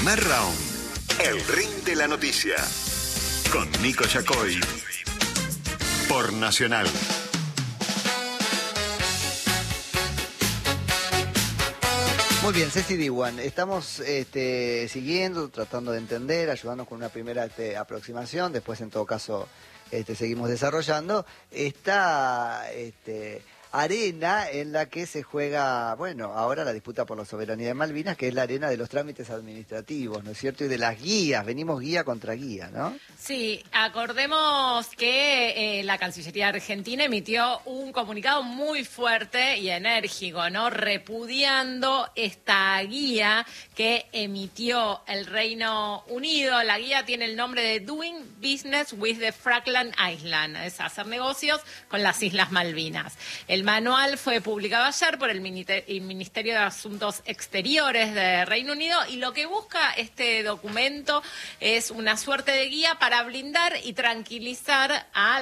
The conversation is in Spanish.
Primer round. El ring de la noticia. Con Nico Yacoy. Por Nacional. Muy bien, Ceci Diwan, estamos siguiendo, tratando de entender, ayudándonos con una primera aproximación, después en todo caso seguimos desarrollando esta arena en la que se juega, bueno, ahora la disputa por la soberanía de Malvinas, que es la arena de los trámites administrativos, ¿no es cierto? Y de las guías, venimos guía contra guía, ¿no? Sí, acordemos que la Cancillería Argentina emitió un comunicado muy fuerte y enérgico, ¿no? Repudiando esta guía que emitió el Reino Unido. La guía tiene el nombre de Doing Business with the Falkland Islands, es hacer negocios con las Islas Malvinas. El manual fue publicado ayer por el Ministerio de Asuntos Exteriores de Reino Unido y lo que busca este documento es una suerte de guía para blindar y tranquilizar a